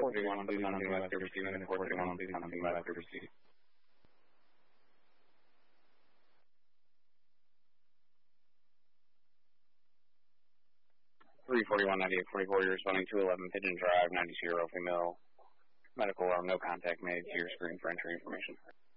431, please hunting West River City. Minute 431, please hunting West River City. 341-9844, you're responding to 11 Pigeon Drive, 90 female. Medical alarm, no contact made to your screen for entry information.